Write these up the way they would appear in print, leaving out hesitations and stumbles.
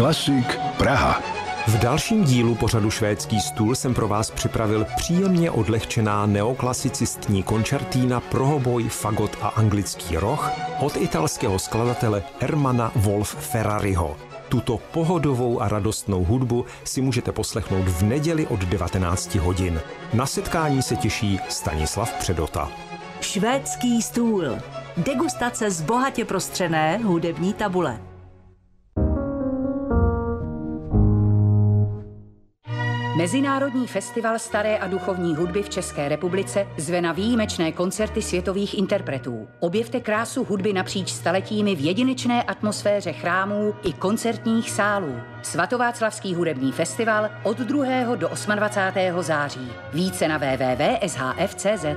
Klasik Praha. V dalším dílu pořadu Švédský stůl jsem pro vás připravil příjemně odlehčená neoklasicistní koncertína pro hoboj, fagot a anglický roh od italského skladatele Ermana Wolf Ferrariho. Tuto pohodovou a radostnou hudbu si můžete poslechnout v neděli od 19 hodin. Na setkání se těší Stanislav Předota. Švédský stůl. Degustace z bohatě prostřené hudební tabule. Mezinárodní festival staré a duchovní hudby v České republice zve na výjimečné koncerty světových interpretů. Objevte krásu hudby napříč staletími v jedinečné atmosféře chrámů i koncertních sálů. Svatováclavský hudební festival od 2. do 28. září. Více na www.shf.cz.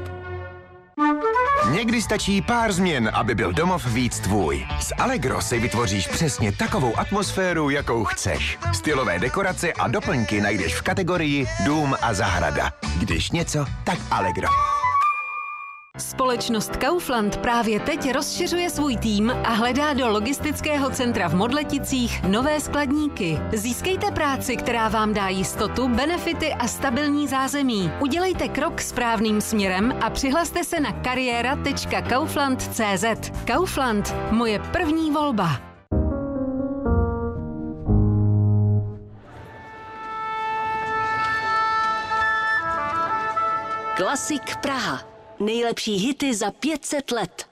Někdy stačí pár změn, aby byl domov víc tvůj. S Allegro si vytvoříš přesně takovou atmosféru, jakou chceš. Stylové dekorace a doplňky najdeš v kategorii Dům a zahrada. Když něco, tak Allegro. Společnost Kaufland právě teď rozšiřuje svůj tým a hledá do logistického centra v Modleticích nové skladníky. Získejte práci, která vám dá jistotu, benefity a stabilní zázemí. Udělejte krok správným směrem a přihlaste se na kariéra.kaufland.cz. Kaufland, moje první volba. Klasik Praha. Nejlepší hity za 500 let.